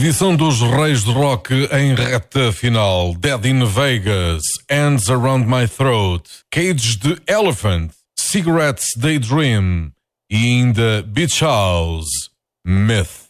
Edição dos Reis do Rock em reta final. Dead in Vegas, Hands Around My Throat, Cage the Elephant, Cigarettes Daydream e ainda Beach House, Myth.